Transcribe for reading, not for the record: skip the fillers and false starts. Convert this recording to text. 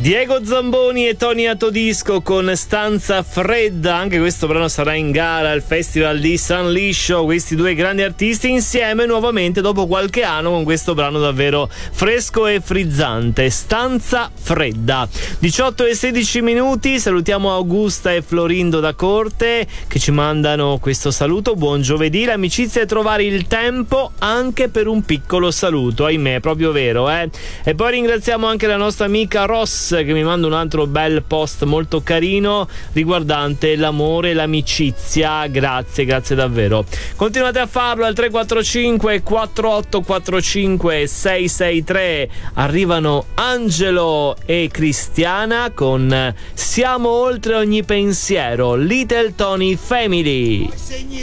Diego Zamboni e Tony Atodisco con Stanza Fredda. Anche questo brano sarà in gara al Festival di San Liscio. Questi due grandi artisti insieme nuovamente dopo qualche anno con questo brano davvero fresco e frizzante, Stanza Fredda. 18 e 16 minuti. Salutiamo Augusta e Florindo da Corte che ci mandano questo saluto: buon giovedì, l'amicizia è trovare il tempo anche per un piccolo saluto. Ahimè, è proprio vero, eh? E poi ringraziamo anche la nostra amica Ross che mi manda un altro bel post molto carino riguardante l'amore e l'amicizia. Grazie davvero. Continuate a farlo al 345 4845 663. Arrivano Angelo e Cristiana con Siamo oltre ogni pensiero, Little Tony Family.